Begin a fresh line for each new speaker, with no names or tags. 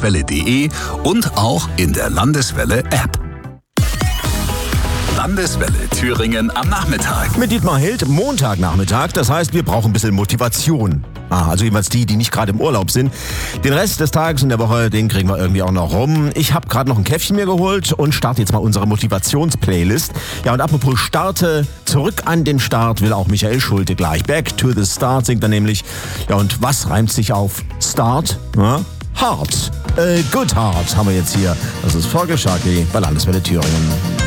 landeswelle.de und auch in der Landeswelle-App. Landeswelle Thüringen am Nachmittag.
Mit Dietmar Hild, Montagnachmittag. Das heißt, wir brauchen ein bisschen Motivation. Also jedenfalls die nicht gerade im Urlaub sind. Den Rest des Tages und der Woche, den kriegen wir irgendwie auch noch rum. Ich habe gerade noch ein Käffchen mir geholt und starte jetzt mal unsere Motivationsplaylist. Ja, und apropos Starte, zurück an den Start will auch Michael Schulte gleich. Back to the Start singt er nämlich. Ja, und was reimt sich auf Start? Ja? Heart. Good Heart haben wir jetzt hier. Das ist Volker Scharki bei Landeswelle Thüringen.